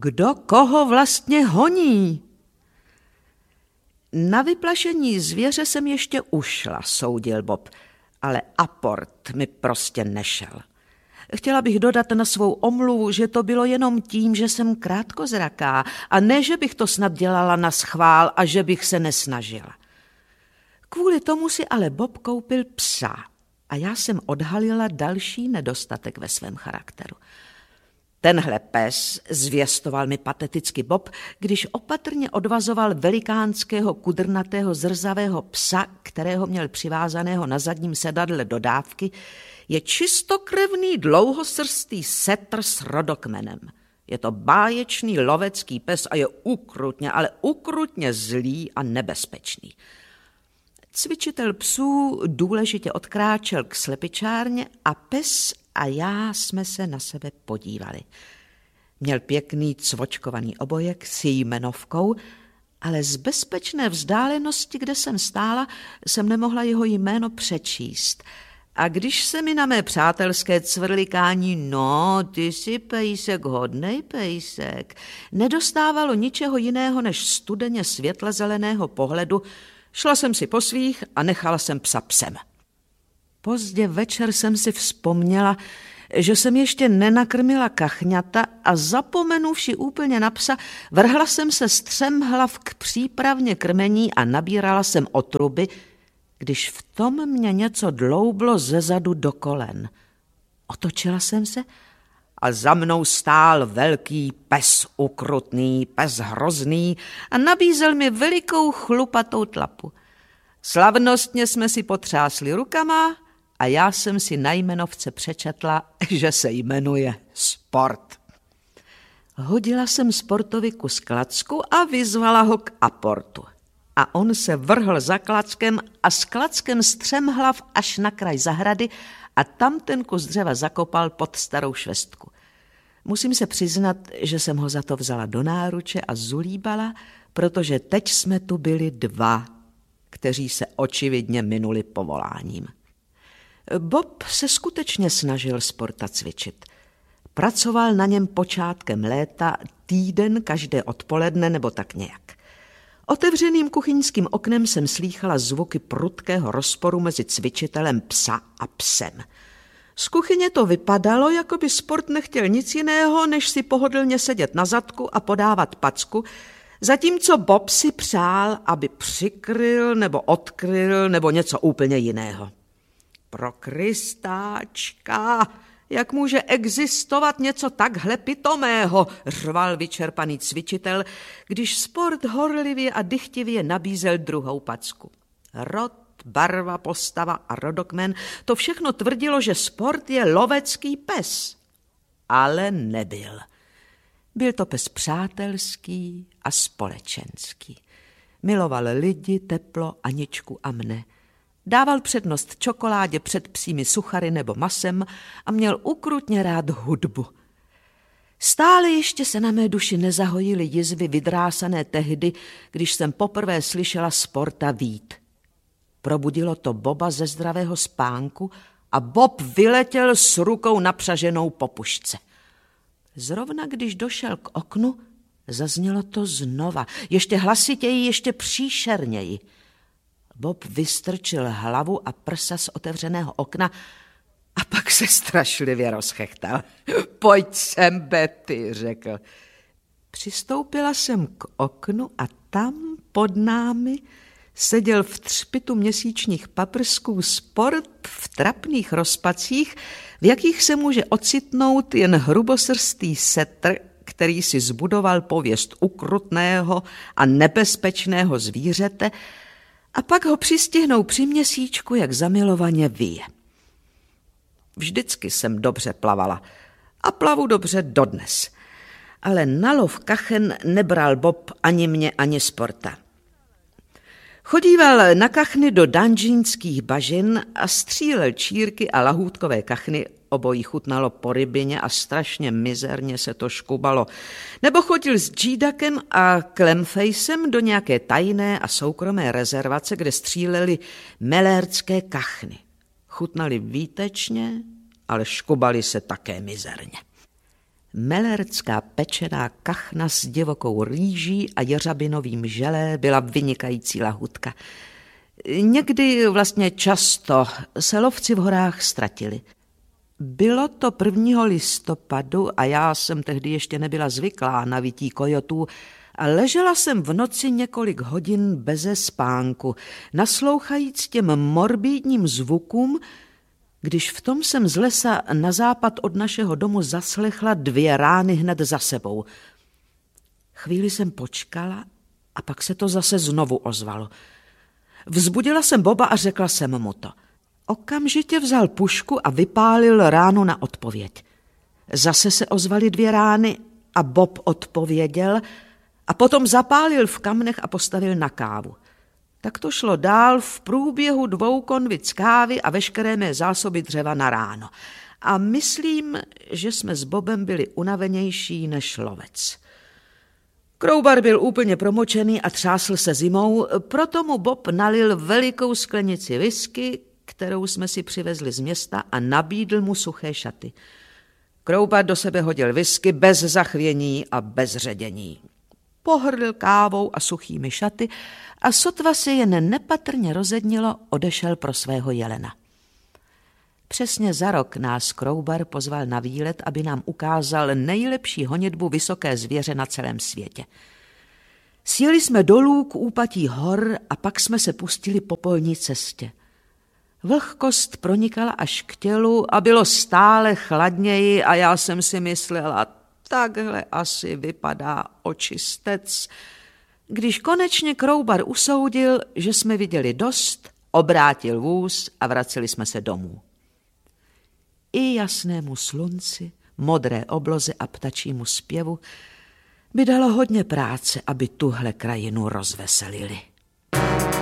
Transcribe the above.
Kdo koho vlastně honí? Na vyplašení zvěře jsem ještě ušla, soudil Bob, ale aport mi prostě nešel. Chtěla bych dodat na svou omluvu, že to bylo jenom tím, že jsem krátkozraká a ne, že bych to snad dělala naschvál a že bych se nesnažila. Kvůli tomu si ale Bob koupil psa a já jsem odhalila další nedostatek ve svém charakteru. Tenhle pes, zvěstoval mi pateticky Bob, když opatrně odvazoval velikánského kudrnatého zrzavého psa, kterého měl přivázaného na zadním sedadle do dávky, je čistokrevný dlouhosrstý setr s rodokmenem. Je to báječný lovecký pes a je ukrutně, ale ukrutně zlý a nebezpečný. Cvičitel psů důležitě odkráčel k slepičárně a pes a já jsme se na sebe podívali. Měl pěkný cvočkovaný obojek s jmenovkou, ale z bezpečné vzdálenosti, kde jsem stála, jsem nemohla jeho jméno přečíst. A když se mi na mé přátelské cvrlikání, no, ty jsi pejsek, hodnej pejsek, nedostávalo ničeho jiného než studeně světle zeleného pohledu, šla jsem si po svých a nechala jsem psa psem. Pozdě večer jsem si vzpomněla, že jsem ještě nenakrmila kachňata a zapomenuvši úplně na psa, vrhla jsem se střemhlav k přípravně krmení a nabírala jsem otruby, když v tom mě něco dloublo zezadu do kolen. Otočila jsem se a za mnou stál velký pes ukrutný, pes hrozný a nabízel mi velikou chlupatou tlapu. Slavnostně jsme si potřásli rukama a já jsem si na jmenovce přečetla, že se jmenuje Sport. Hodila jsem Sportovi kus klacku a vyzvala ho k aportu. A on se vrhl za klackem a s klackem střemhlav až na kraj zahrady a tam ten kus dřeva zakopal pod starou švestku. Musím se přiznat, že jsem ho za to vzala do náruče a zulíbala, protože teď jsme tu byli dva, kteří se očividně minuli povoláním. Bob se skutečně snažil Sporta cvičit. Pracoval na něm počátkem léta, týden každé odpoledne nebo tak nějak. Otevřeným kuchyňským oknem jsem slýchala zvuky prudkého rozporu mezi cvičitelem psa a psem. Z kuchyně to vypadalo, jako by Sport nechtěl nic jiného, než si pohodlně sedět na zadku a podávat packu, zatímco Bob si přál, aby přikryl nebo odkryl nebo něco úplně jiného. Pro Kristáčka, jak může existovat něco takhle pitomého, řval vyčerpaný cvičitel, když Sport horlivě a dychtivě nabízel druhou packu. Rod, barva, postava a rodokmen, to všechno tvrdilo, že Sport je lovecký pes. Ale nebyl. Byl to pes přátelský a společenský. Miloval lidi, teplo, Aničku a mne. Dával přednost čokoládě před psími suchary nebo masem a měl ukrutně rád hudbu. Stále ještě se na mé duši nezahojily jizvy vydrásané tehdy, když jsem poprvé slyšela Sporta vít. Probudilo to Boba ze zdravého spánku a Bob vyletěl s rukou napřaženou po pušce. Zrovna když došel k oknu, zaznělo to znova, ještě hlasitěji, ještě příšerněji. Bob vystrčil hlavu a prsa z otevřeného okna a pak se strašlivě rozchechtal. Pojď sem, Betty, řekl. Přistoupila jsem k oknu a tam pod námi seděl v třpitu měsíčních paprsků Sport v trapných rozpacích, v jakých se může ocitnout jen hrubosrstý setr, který si zbudoval pověst ukrutného a nebezpečného zvířete, a pak ho přistihnou při měsíčku, jak zamilovaně vyje. Vždycky jsem dobře plavala a plavu dobře dodnes, ale na lov kachen nebral Bob ani mě, ani Sporta. Chodíval na kachny do danžínských bažin a střílel čírky a lahůdkové kachny, obojí chutnalo po rybině a strašně mizerně se to škubalo. Nebo chodil s Džídakem a Klemfejsem do nějaké tajné a soukromé rezervace, kde stříleli melérské kachny. Chutnali výtečně, ale škubali se také mizerně. Melercká pečená kachna s divokou rýží a jeřabinovým želé byla vynikající lahutka. Někdy, vlastně často, se lovci v horách ztratili. Bylo to 1. listopadu a já jsem tehdy ještě nebyla zvyklá na vytí kojotů a ležela jsem v noci několik hodin beze spánku, naslouchajíc těm morbidním zvukům, když v tom jsem z lesa na západ od našeho domu zaslechla 2 rány hned za sebou. Chvíli jsem počkala a pak se to zase znovu ozvalo. Vzbudila jsem Boba a řekla jsem mu to. Okamžitě vzal pušku a vypálil ránu na odpověď. Zase se ozvaly 2 rány a Bob odpověděl a potom zapálil v kamnech a postavil na kávu. Tak to šlo dál v průběhu 2 konvic kávy a veškeré mé zásoby dřeva na ráno. A myslím, že jsme s Bobem byli unavenější než lovec. Kroubar byl úplně promočený a třásl se zimou, proto mu Bob nalil velikou sklenici whisky, kterou jsme si přivezli z města, a nabídl mu suché šaty. Kroubar do sebe hodil whisky bez zachvění a bez ředění. Pohrdl kávou a suchými šaty a sotva se jen nepatrně rozednilo, odešel pro svého jelena. Přesně za rok nás Kroubar pozval na výlet, aby nám ukázal nejlepší honitbu vysoké zvěře na celém světě. Sjeli jsme dolů k úpatí hor a pak jsme se pustili po polní cestě. Vlhkost pronikala až k tělu a bylo stále chladněji a já jsem si myslela, takhle asi vypadá očistec. Když konečně Kroubar usoudil, že jsme viděli dost, obrátil vůz a vraceli jsme se domů. I jasnému slunci, modré obloze a ptačímu zpěvu by dalo hodně práce, aby tuhle krajinu rozveselili.